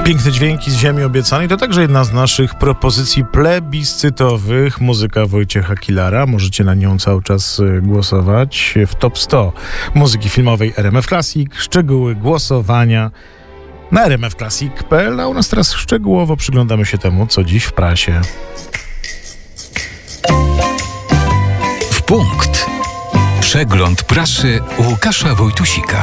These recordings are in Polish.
Piękne dźwięki z ziemi obiecanej to także jedna z naszych propozycji plebiscytowych. Muzyka Wojciecha Kilara. Możecie na nią cały czas głosować w top 100 muzyki filmowej RMF Classic. Szczegóły głosowania na rmfclassic.pl, a u nas teraz szczegółowo przyglądamy się temu, co dziś w prasie. W punkt. Przegląd prasy Łukasza Wojtusika.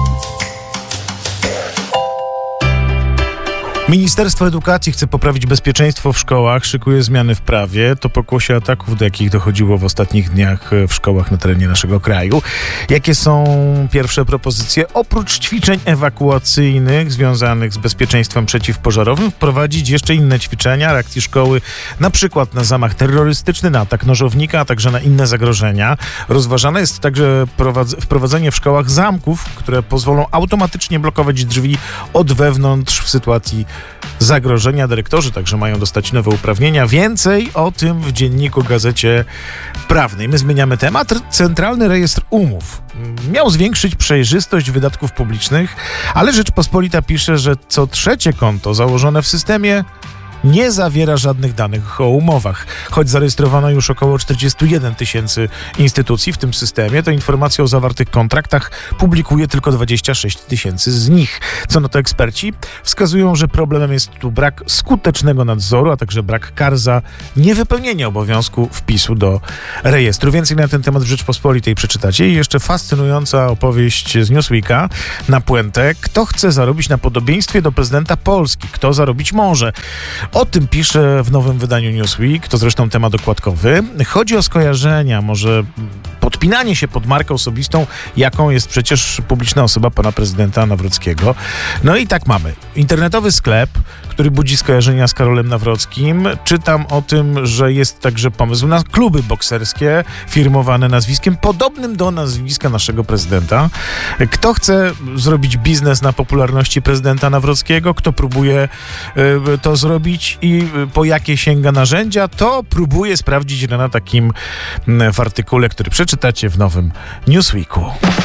Ministerstwo Edukacji chce poprawić bezpieczeństwo w szkołach, szykuje zmiany w prawie. To pokłosie ataków, do jakich dochodziło w ostatnich dniach w szkołach na terenie naszego kraju. Jakie są pierwsze propozycje? Oprócz ćwiczeń ewakuacyjnych związanych z bezpieczeństwem przeciwpożarowym, wprowadzić jeszcze inne ćwiczenia, reakcji szkoły, na przykład na zamach terrorystyczny, na atak nożownika, a także na inne zagrożenia. Rozważane jest także wprowadzenie w szkołach zamków, które pozwolą automatycznie blokować drzwi od wewnątrz w sytuacji zagrożenia. Dyrektorzy także mają dostać nowe uprawnienia. Więcej o tym w dzienniku Gazecie Prawnej. My zmieniamy temat. Centralny Rejestr Umów miał zwiększyć przejrzystość wydatków publicznych, ale Rzeczpospolita pisze, że co trzecie konto założone w systemie nie zawiera żadnych danych o umowach. Choć zarejestrowano już około 41 tysięcy instytucji w tym systemie, to informacje o zawartych kontraktach publikuje tylko 26 tysięcy z nich. Co na to eksperci? Wskazują, że problemem jest tu brak skutecznego nadzoru, a także brak kar za niewypełnienie obowiązku wpisu do rejestru. Więcej na ten temat w Rzeczpospolitej przeczytacie. I jeszcze fascynująca opowieść z Newsweeka na puentę. Kto chce zarobić na podobieństwie do prezydenta Polski? Kto zarobić może? O tym pisze w nowym wydaniu Newsweek, to zresztą temat okładkowy. Chodzi o skojarzenia, może podpinanie się pod markę osobistą, jaką jest przecież publiczna osoba pana prezydenta Nawrockiego. No i tak mamy. Internetowy sklep, który budzi skojarzenia z Karolem Nawrockim. Czytam o tym, że jest także pomysł na kluby bokserskie firmowane nazwiskiem podobnym do nazwiska naszego prezydenta. Kto chce zrobić biznes na popularności prezydenta Nawrockiego, kto próbuje to zrobić i po jakie sięga narzędzia, to próbuje sprawdzić na takim w artykule, który przeczytacie w nowym Newsweeku.